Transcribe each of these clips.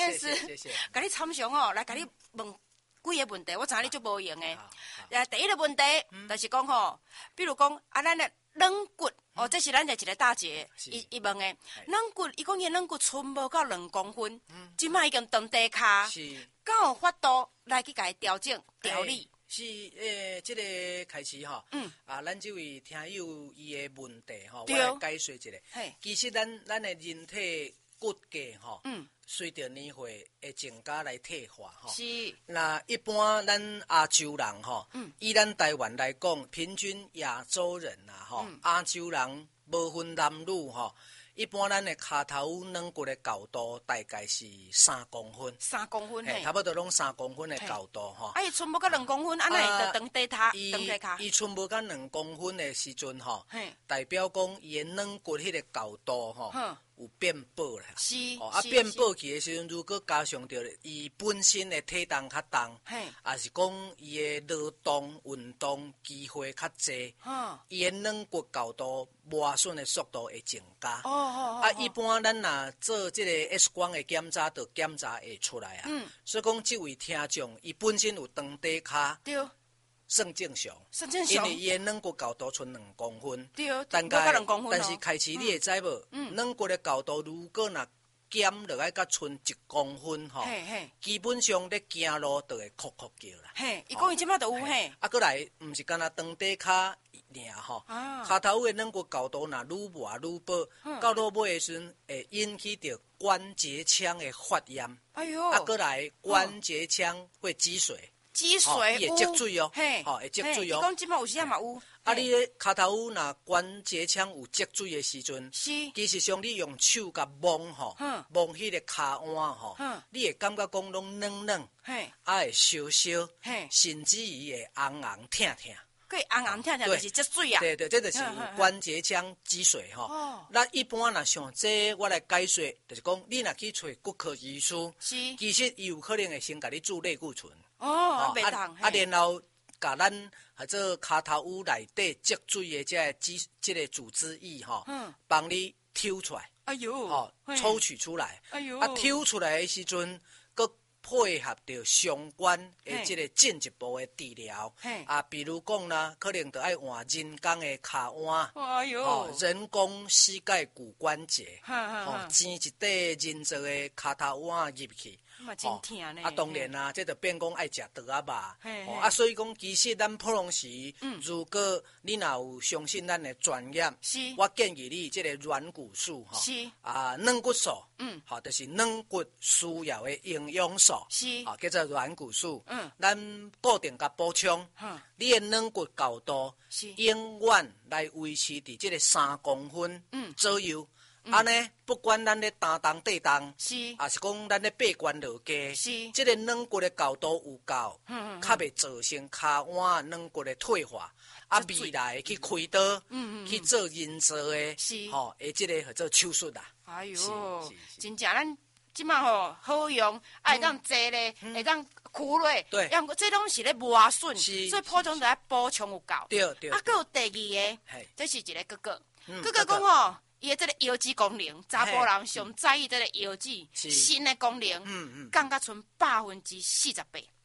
验师， 谢谢。 甲你参详哦，来甲你问几个问题，我知影你足无用的。第一个问题就是讲吼，比如讲咱的软骨哦，这是咱的一个大姐伊问的，软骨伊讲伊软骨寸无到2公分，即摆已经长低骹，敢有法度来去甲伊调整调理？ 是这个开始吼，咱这位听友伊的问题吼，我来解说一下。其实咱的人体骨骼吼，随着年岁会增加来退化吼。 是。 那一般咱亚洲人吼，以咱台湾来讲，平均亚洲人吼，亚洲人无分男女吼。一般咱的骹头软骨的高度大概是3公分 ，3公分， 差不多拢3公分的高度吼。 伊寸无到2公分，安尼就长低骹，长低骹。 伊寸无到2公分的时阵吼，代表讲伊的软骨迄个高度吼有变薄啦。 是。 变薄去的时阵，如果加上着伊本身的体重较重，也是讲伊的劳动运动机会较济，伊的软骨高度磨损的速度会增加。一般咱若做这个 X 光的检查，就检查会出来啊。所以讲，这位听众伊本身有长低骹， 对， 算正常， 因为伊的软骨高度剩2公分， 对， 但是开始你会知无？软骨的高度如果若减落来，甲剩1公分吼，基本上咧行路就会哭哭叫啦。 伊讲伊即摆就有嘿。 过来，毋是干那长低骹尔吼，骹头的软骨高度若愈磨愈薄，到落尾的时阵会引起着关节腔的发炎。 哎呦！ 过来关节腔会积水。 积水也积水哦，会积水哦。 伊讲即摆有时嘛有。 你骹头若关节腔有积水的时阵，其实上你用手甲摸吼，摸迄个骹腕吼，你会感觉讲拢软软，会烧烧，甚至于会红红疼疼。 会红红疼疼就是积水啊。 对，这就是有关节腔积水吼。那一般若像这我来解说，就是讲你若去找骨科医师，其实伊有可能会先甲你注类固醇。 袂当。 然后甲咱或者骹头骨内底积水的这个组织液吼，帮你抽出来。 哎呦， 抽取出来。 哎呦， 抽出来的时阵，佮配合着相关的这个进一步的治疗。比如讲啦，可能就要换人工的骹腕， 哎呦， 人工膝盖骨关节，装一块人造的骹头腕入去。 真疼呢。 当然啦，这就变讲爱食稻仔肉。所以讲，其实咱普通时，如果你若有相信咱的专业，我建议你这个软骨素软骨素，就是软骨需要的营养素，叫做软骨素。咱固定甲补充，你的软骨高度永远来维持伫这个3公分左右。安尼，不管咱咧担当地当，也是讲咱咧爬悬落低，这个软骨的高度有够，较袂造成骹腕软骨的退化。未来去开刀，去做人造的，这个叫做手术啦。 哎呦，真正咱即马好用，会当坐咧，会当屈落， 对， 这拢是咧磨损，所以普通就要补充有够。 对。 还有第二个，这是一个哥哥讲伊的这个腰肌功能，查甫人上在意这个腰肌新的功能，降到剩48%。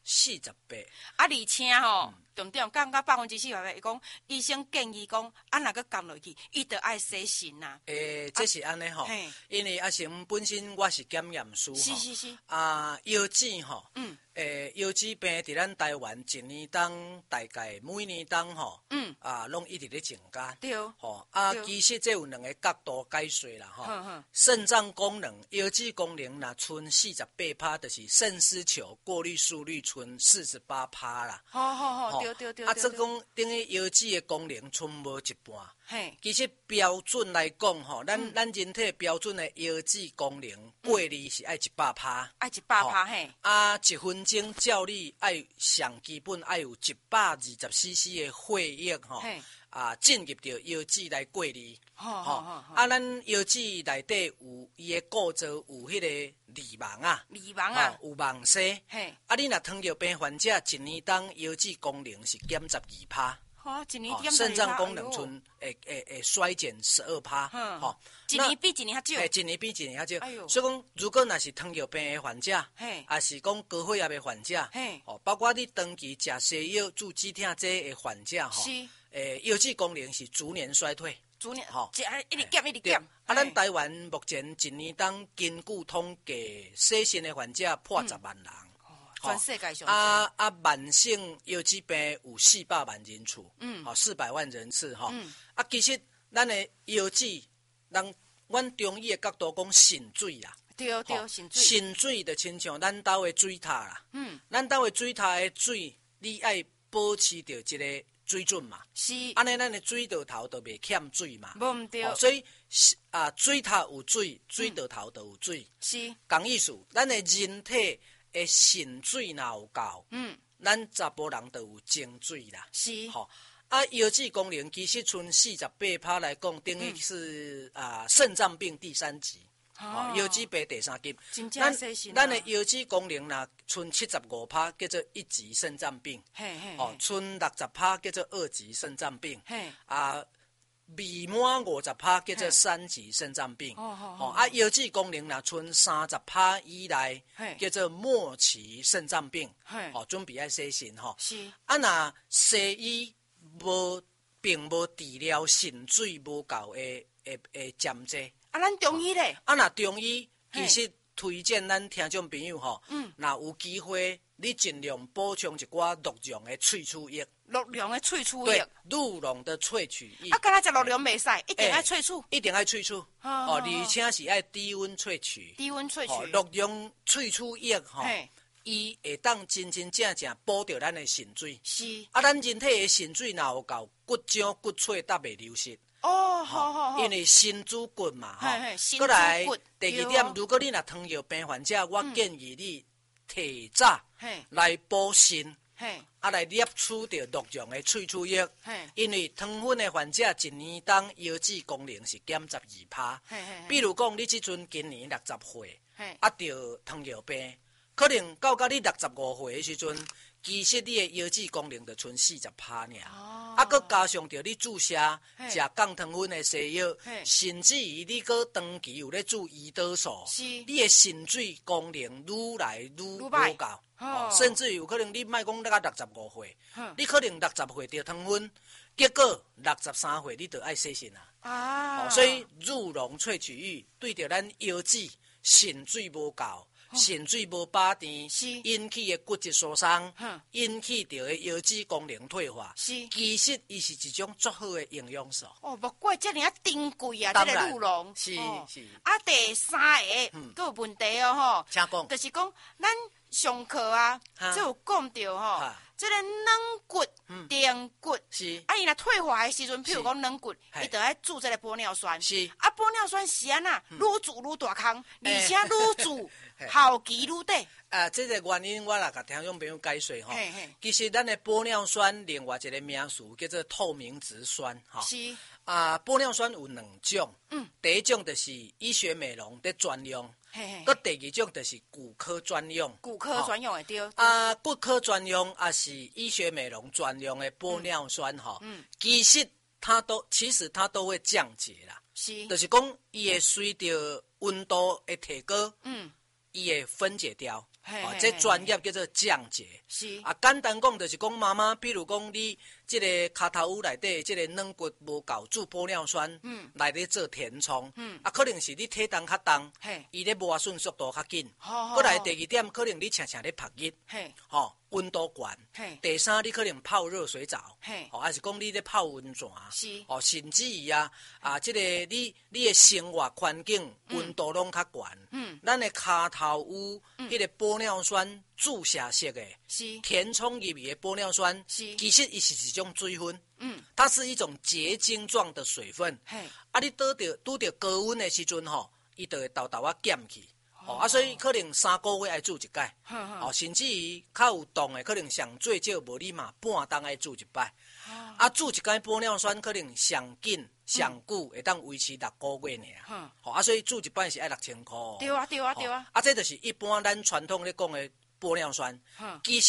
48%。 而且重点降到48%，伊讲医生建议讲，若个降落去，伊就爱洗肾呐。 这是安尼吼，因为阿成本身我是检验师是。 腰肌吼，腰肌病伫咱台湾一年当大概每年当拢一直咧增加。 对。 其实这有2个角度解说啦肾脏功能、腰肌功能若剩48%，就是肾丝球过滤速率剩48%啦。 对。 这讲等于腰肌的功能剩无一半。其实标准来讲咱人体标准的腰肌功能过滤是爱100%。 爱100% 1分钟照你爱上基本爱有120cc 的血液进入到腰肌来过滤。咱腰肌内底有伊的构造有迄个胰网有网丝。你若糖尿病患者一年当腰肌功能是减12%。 好，一年肾脏功能存会衰减12%，吼， 一年比一年较少， 一年比一年较少。所以讲，如果若是糖尿病的患者，还是讲高血压的患者，包括你长期食西药助止痛剂的患者，吼，腰子功能是逐年衰退。 逐年吼，一直减一直减。 咱台湾目前一年当根据统计，洗肾的患者破10万人。 全世界上慢性腰子病有400万人次，400万人次哈。其实咱的腰子，阮中医的角度讲肾水啦， 对， 肾水就亲像咱兜的水塔啦。咱兜的水塔的水，你爱保持着一个水准嘛。是。安尼咱的水道头就袂欠水嘛。 无毋对。 所以水塔有水，水道头就有水。是。同意思，咱的人体的肾水若有够，咱查甫人就有精水啦。是。吼，腰子功能其实剩48%来讲，等于是肾脏病第3级。腰子病第3级。咱的腰子功能若剩75%，叫做1级肾脏病。剩60%叫做2级肾脏病。未满50%叫做3级肾脏病。腰子功能若剩30%以内，叫做末期肾脏病。准备要洗肾吼。是。若西医并无治疗肾水无够的针剂。 咱中医咧？ 若中医其实推荐咱听众朋友吼，若有机会，你尽量补充一寡鹿茸的萃取液。 鹿茸的萃取液。 鹿茸的萃取液。 敢若食鹿茸袂使，一定爱萃取。 一定爱萃取。而且是爱低温萃取。 低温萃取。 鹿茸萃取液吼，伊会当真正补着咱的肾水。是。咱人体的肾水若有够，骨浆骨髓才袂流失。好，因为肾主骨嘛，过来第2点，如果你若糖尿病患者，我建议你提早来补肾，来摄取着鹿茸的萃取液，因为糖分的患者一年当腰子功能是减12%。比如讲，你即阵今年60岁，得糖尿病，可能到你65岁的时阵，其实你的腰子功能就剩40%尔，佮加上着你注射食降糖分的西药，甚至于你佮长期有咧注胰岛素，你的肾水功能愈来愈无够，甚至有可能你莫讲到65岁，你可能60岁得糖分，结果63岁你就爱洗肾啊。所以鹿茸萃取液对着咱腰子肾水无够。肾水无饱甜，引起的骨质疏松，引起着的腰子功能退化。其实伊是一种足好的营养素。 莫怪遮尔珍贵啊！这个鹿茸。是。第3个，有问题吼。 请讲。 就是讲，咱上课就有讲到吼，这个软骨、硬骨。是。伊若退化的时阵，譬如讲软骨，伊就爱注这个玻尿酸。是。玻尿酸是安那，愈注愈大坑，而且愈注。效期愈短。 这个原因我来甲听众朋友解说吼。其实咱的玻尿酸另外一个名词叫做透明质酸哈。是。玻尿酸有2种。第一种就是医学美容的专用。佮第2种就是骨科专用。 骨科专用的对。 骨科专用也是医学美容专用的玻尿酸哈。其实它都会降解啦。是。就是讲伊会随着温度的提高。伊会分解掉，这专业叫做降解。是简单讲就是讲妈妈，比如讲你这个骹头内底这个软骨无够注玻尿酸，来咧做填充，可能是你体重较重，伊咧磨损速度较紧。过来第2点，可能你常常咧晒日，温度高。第3，你可能泡热水澡，还是讲你咧泡温泉，甚至于这个你的生活环境温度拢较悬。咱的骹头有迄个玻尿酸注射式的，填充入去的玻尿酸，其实伊是一种水分，它是一种结晶状的水分。你拄着高温的时阵伊就会豆豆减去。所以可能3个月爱煮一摆，甚至于较有冻的，可能上最少无你嘛半冬爱煮一摆。煮一摆玻尿酸可能上紧上久会当维持6个月尔。所以煮一摆是爱6000块。 对啊。 这就是一般咱传统咧讲的玻尿酸。其实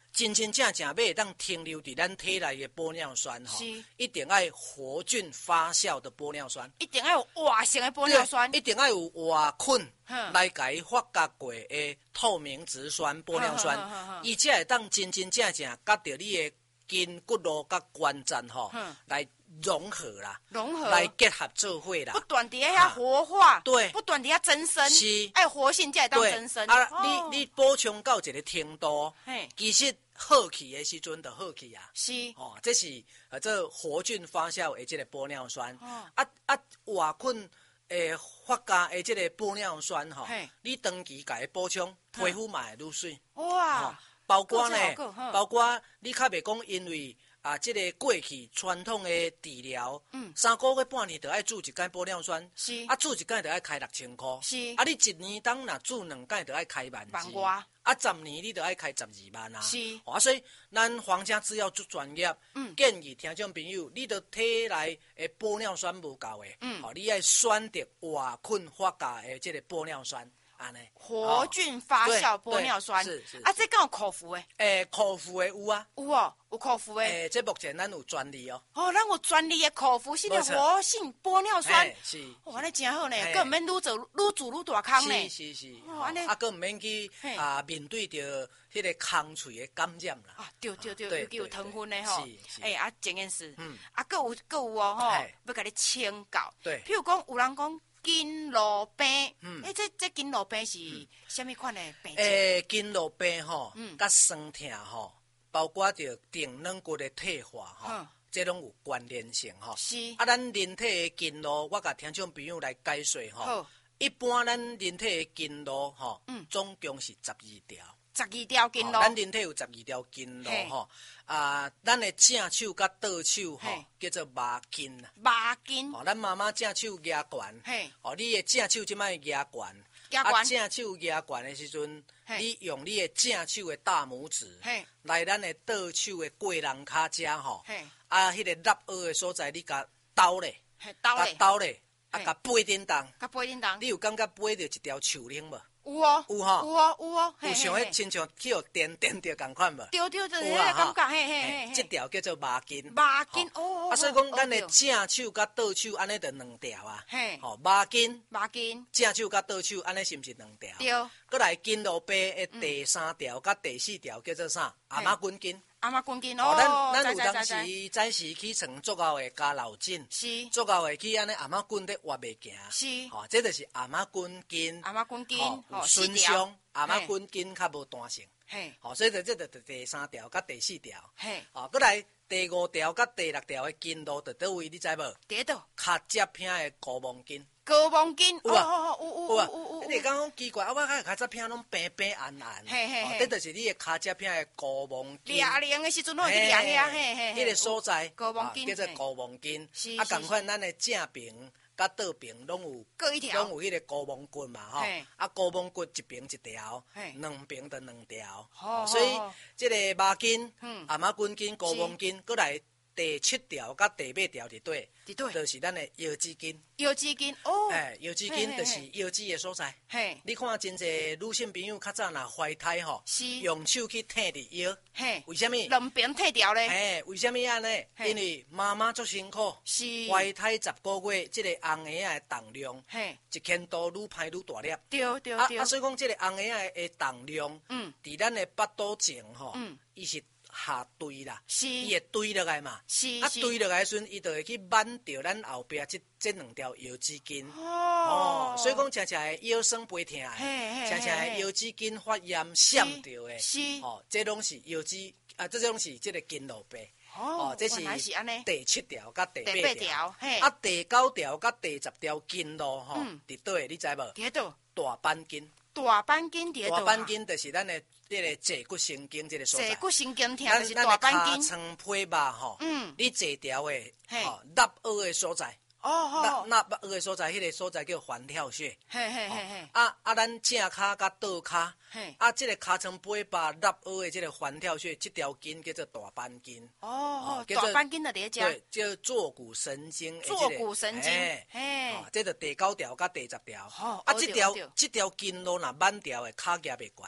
真真正正要会当停留伫咱体内的玻尿酸吼，一定要活菌发酵的玻尿酸， 一定要有活性的玻尿酸， 一定要有活菌来甲伊发酵过的透明质酸玻尿酸，伊才会当真真正正甲着你的筋骨络甲关节吼来融合啦，来结合做伙啦， 不断地遐活化， 对， 不断地遐增生， 是， 爱活性才会当增生。 啊，你补充到一个程度，其实好去的时阵就好去啊。 是， 哦，这是这活菌发酵的这个玻尿酸。活菌发酵的这个玻尿酸吼，你长期甲伊补充，皮肤嘛会愈水。 哇， 包括呢，包括你较袂讲因为。这个过去传统的治疗，3个月半年就要注一间玻尿酸， 是， 注一间就要开6000块， 是， 你1年当若注2间就要开10000， 外 10年你就要开12万啊， 是， 所以咱皇家制药足专业，建议听众朋友，你的体内的玻尿酸无够的，你要选择活菌发酵的这个玻尿酸。 活菌发酵玻尿酸， 是这敢有口服的？ 口服的有啊， 有哦，有口服的。 这目前咱有专利哦。 哦，咱有专利的口服性的活性玻尿酸， 是， 哇，那真好呢，更唔免愈做愈大空呢。 是， 安尼， 更唔免去面对着迄个空喙的感染啦。 对，尤其有糖分的吼。前件事，各有哦吼，要甲你请教。 对， 譬如讲，有人讲。筋络病，这筋络病是什么款的病？ 筋络病吼，甲酸痛吼，包括着顶软骨的退化吼，这拢有关联性吼。 是。 咱人体的筋络，我甲听众朋友来解说吼。一般咱人体的筋络吼，总共是12条。 12条筋络。 咱人体有12条筋络吼。咱的正手甲倒手吼，叫做孖筋。 孖筋。 咱妈妈正手压悬，你的正手即摆压悬，正手压悬的时阵，你用你的正手的大拇指，来咱的倒手的过人骹遮吼，迄个肋凹的所在，你甲抖咧，甲背叮当，你有感觉背着一条树灵无？ 有哦， 有像迄亲像去互电着共款无？ 对，有啊，感觉， 这条叫做孖筋。 孖筋哦， 所以讲咱的正手甲倒手安尼就2条啊。孖筋，正手甲倒手安尼是毋是2条？ 对。 过来筋络病的第3条甲第4条叫做啥？阿妈筋筋。 阿妈筋筋哦，咱有当时早时去床足够的加老筋， 是足够的去安尼阿妈筋得活袂行， 是这就是阿妈筋筋， 阿妈筋筋有损伤，阿妈筋筋较无弹性，所以这就第3条甲第4条，过来第5条甲第6条的筋络在倒位，你知无？ 伫倒脚接偏的膏肓筋。 膏肓筋有你讲讲奇怪，我脚接偏拢平平暗暗，这就是你的脚接偏的膏肓筋。 凉的时阵，拢会去凉遐， 迄个所在膏肓筋叫做膏肓筋。同款咱的正边甲倒边拢有各一条， 拢有迄个膏肓骨嘛，膏肓骨一边一条，2边就2条。所以这个孖筋、阿妈筋筋、膏肓筋，过来。第7条甲第8条伫对，就是咱的腰肌筋。 腰肌筋哦， 腰肌筋就是腰肌的所在。你看真侪女性朋友较早若怀胎吼，用手去摕伫腰，为什么 ？2边摕掉咧？ 为什么安尼？因为妈妈足辛苦，怀胎10个月，这个红鞋的重量，一千多愈歹愈大粒。 对。 所以讲这个红鞋的重量，伫咱的腹肚前吼，伊是。下坠啦，伊会坠落来嘛，坠落来时阵，伊就会去挽着咱后壁这2条腰肌筋。所以讲常常会腰酸背痛的，常常会腰肌筋发炎闪着的，这拢是腰肌这种是这个筋络病。这是第7条甲第8条。第9条甲第10条筋络吼，伫倒你知无？ 伫倒大板筋。 大板筋伫倒。 大板筋就是咱的这个坐骨神经这个所在。 坐骨神经痛就是大板筋。 咱的尻川皮吼，你坐条的肋凹的所在。肋凹的所在，迄个所在叫环跳穴。咱正骹甲倒骹，这个尻川皮把肋凹的这个环跳穴，这条筋叫做大板筋。 大板筋就伫遮。 对，叫坐骨神经。 坐骨神经。 这就第9条甲第10条。这条筋络若挽掉的，骹夹袂悬。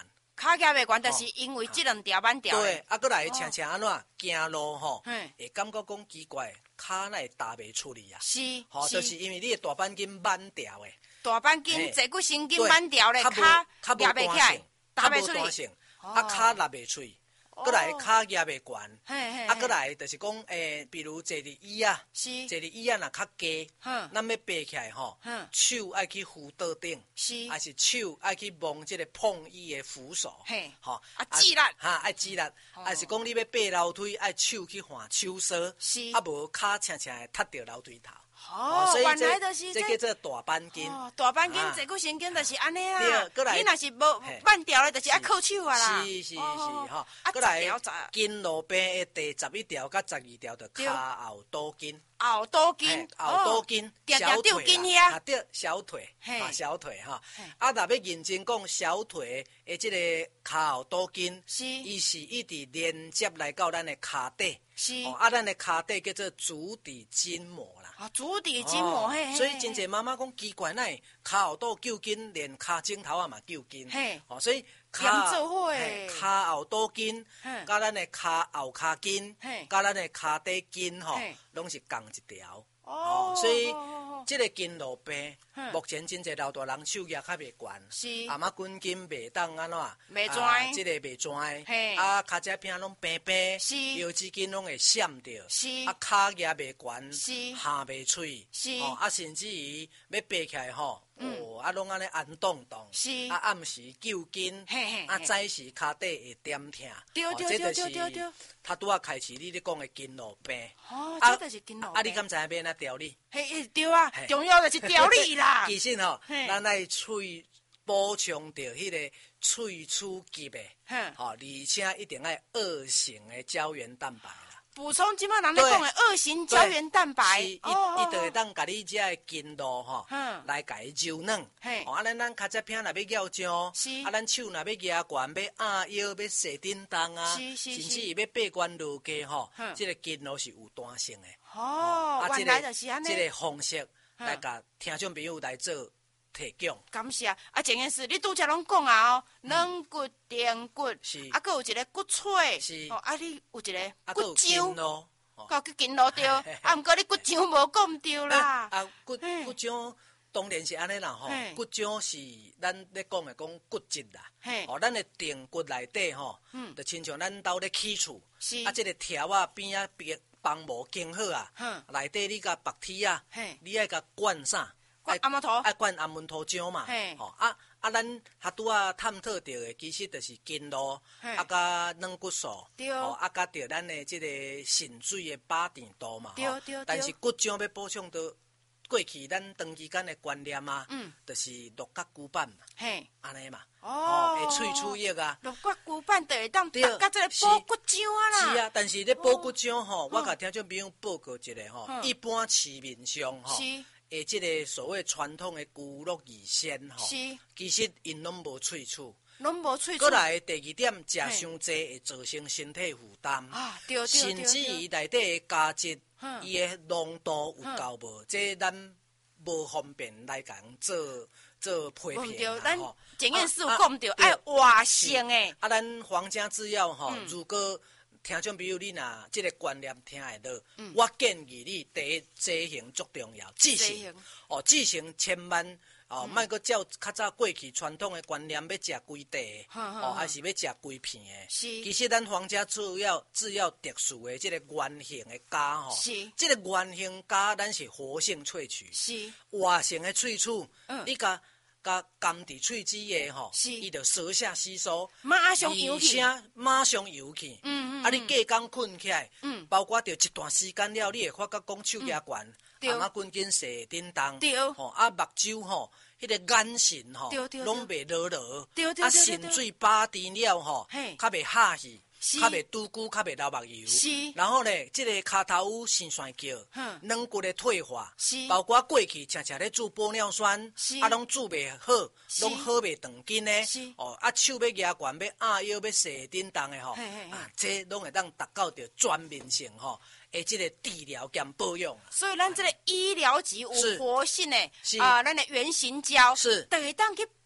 骹举袂悬，就是因为这两条板条。 对，啊，搁来常常安怎行路吼，会感觉讲奇怪，骹哪会踏袂出去啊？ 是， 吼，就是因为你的大板筋挽掉的。 大板筋、坐骨神经挽掉咧，骹举袂起来，踏袂出去， 啊，骹立袂出去。搁来骹举袂悬，啊，搁来就是讲比如坐伫椅啊，坐伫椅啊若较低，咱要爬起来吼，手爱去扶桌顶，还是手爱去摸这个碰椅的扶手， 吼，啊指力， 爱指力，还是讲你要爬楼梯，爱手去换手梢，啊无骹常常会踢着楼梯头。 哦，原来就是这叫做大板筋。 大板筋坐骨神经就是安尼啊。你若是无挽掉咧，就是爱靠手啊啦。 是吼。过来筋路病的第11条甲12条就骹后倒筋。 后倒筋，小腿啊， 对，小腿，小腿哈。啊，若要认真讲小腿的这个骹后倒筋，伊是一直连接来到咱的骹底。啊，咱的骹底叫做足底筋膜啦。 啊，足底筋膜，嘿。 所以真侪妈妈讲奇怪，咱骹后倒揪筋，连骹颈头啊嘛揪筋。嘿。哦，所以骹后倒筋，甲咱的骹后骹筋，甲咱的骹底筋吼，拢是共一条。哦，所以这个筋路病，目前真侪老大人手举较袂悬，阿妈筋筋袂当安怎， 袂转， 这个袂转，啊，脚趾片拢平平，腰子筋拢会闪着，啊，骹举袂悬，下袂出，哦，啊，甚至于要爬起来吼，哦，啊，拢安尼安动动，啊，暗时揪筋，啊，早时脚底会点痛，这就是他拄仔开始你咧讲的筋路病， 哦，这就是筋路病， 啊，你敢知影要安怎调理？ 嘿，对啊，重要就是调理啦。 其实吼，咱爱补充着迄个喙齿肌的，吼，而且一定爱2型的胶原蛋白啦。 补充即摆人咧讲的2型胶原蛋白， 伊就会当甲你遮的筋路吼，来甲伊柔软。啊，咱脚趾片若要咬章，啊，咱手若要压悬，要压腰，要踅叮当啊，甚至于要爬悬落架吼，这个筋路是有弹性的。 哦，原来就是安尼。 这个方式来甲听众朋友来做提供。 感谢啊！前件事你拄则拢讲啊哦，软骨、垫骨，啊，搁有一个骨脆，哦，啊，你有一个骨浆咯，搞去筋路对，啊，毋过你骨浆无讲对啦。 啊，骨浆当然是安尼啦吼，骨浆是咱咧讲的讲骨质啦，哦，咱的垫骨内底吼，就亲像咱兜咧起厝，啊，这个条啊边啊边帮无经好啊，内底你甲白铁啊，你爱甲灌啥？ 灌阿门头， 爱灌阿门头浆嘛，吼啊，咱拄仔探讨到的，其实就是筋路，啊，甲软骨素，啊，甲着咱的这个肾水的把电度嘛，对。但是骨浆要补充到过去咱长期间的观念啊，就是鹿角骨板嘛，安尼嘛，会喙齿液啊， 鹿角骨板就会当甲这个补骨浆啊啦。 是啊，但是咧补骨浆吼，我甲听众朋友报告一下吼，一般市面上吼。这个所谓传统的骨肉二仙吼，其实因拢无喙齿，过来第2点，食伤济会造成身体负担，甚至于内底的胶质，伊的浓度有够无，这咱无方便来讲做批评啦吼。 前件事有讲到爱活性诶， 啊，咱皇家制药吼，如果听众朋友，你若这个观念听会到，我建议你第一执行足重要，执行哦，执行千万哦，莫阁照较早过去传统的观念，要食规地哦，还是要食规片的。其实咱皇家制药特殊的这个圆形的胶吼，这个圆形胶咱是活性萃取，活性的萃取，你甲含伫喙齿的吼，伊就舌下吸收， 马上游去， 马上游去。啊，你隔工困起来，包括着一段时间了，你会发觉讲手举悬，阿妈筋筋踅叮当，吼啊目睭吼，迄个眼神吼，拢袂落落，啊肾水把甜了吼，较袂下去。较袂拄久，较袂流目油，然后呢，这个骹头有生酸叫，软骨的退化，包括过去常常咧煮玻尿酸，啊，拢煮袂好，拢好袂长筋呢，哦，啊，手要压悬，要压腰，要踅叮当的吼，啊，这拢会当达到着全面性吼，诶，这个治疗兼保养。 所以咱这个医疗级有活性的啊，咱的原型胶，就会当去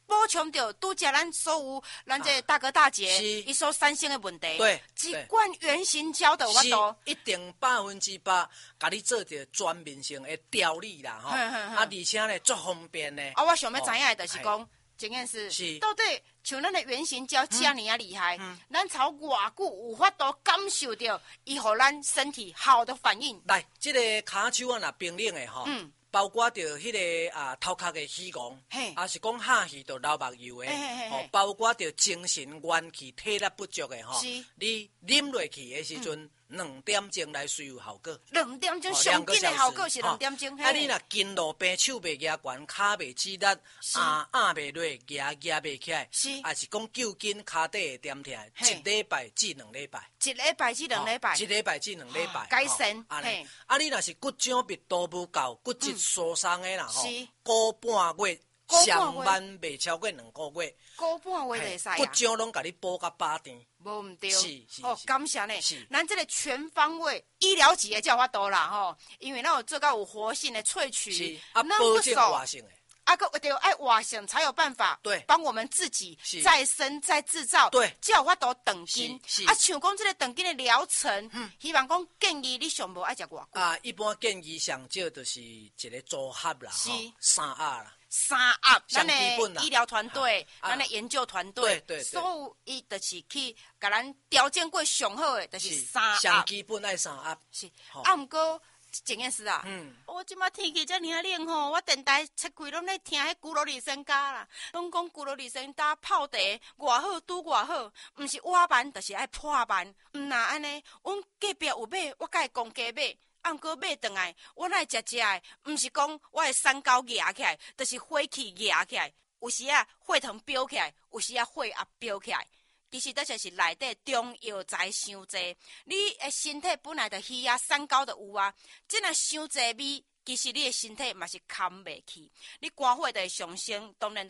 补充到拄则咱所有咱这大哥大姐伊所产生的问题。 对， 一罐原形胶的我都一定100%甲你做着全面性的调理啦吼，而且呢足方便呢。 我想要知影的就是讲，真件事到底像咱的原形胶这么啊厉害，咱朝偌久有法度感受到伊互咱身体好的反应。 来，这个骹手啊，若冰冷的吼。包括着迄个头壳的虚戆，也是讲下去着流目油的，包括着精神元气、体力不足的吼，你啉落去的时阵，2点钟来随有效果。 2点钟上紧的效果是2点钟。 啊，你若筋路病、手袂举悬、骹袂指力、压袂落、举袂起来，也是讲究筋骹底会点痛，1礼拜至2礼拜。 1礼拜至2礼拜。 1礼拜至2礼拜。 改善。 啊，你若是骨浆密度不够、骨质疏松的啦吼，过半月上班袂超过2个月， 过半月就使啊。 骨浆拢甲你补甲饱甜。 无毋对， 是感谢呢。咱这个全方位医疗级的叫法多啦吼，因为咱有做到有活性的萃取， 保证活性的。 个对爱活性才有办法， 对， 帮我们自己再生再制造， 对， 才有法度长筋。像讲这个长筋的疗程，希望讲建议你上无爱食偌久。 一般建议上少就是一个组合啦，是3盒啦。 3盒，咱的医疗团队，咱的研究团队，所有伊就是去甲咱调整过上好的，就是3盒。 上基本爱3盒。 是，毋过。整件事啊，我即马天气遮尔冷吼，我电台切开拢咧听迄古罗里森家啦，拢讲古罗里森家泡茶偌好拄偌好，毋是瓦板就是爱破板，毋那安尼，阮隔壁有买，我甲伊公家买，毋过买转来，我哪会食的，毋是讲我的三高压起来，就是火气压起来，有时啊血糖飙起来，有时啊血压飙起来。其实这就是内底中药材伤济，你的身体本来就虚啊，三高就有啊。这若伤济味，其实你的身体嘛是扛袂起，你肝火就会上升，当然。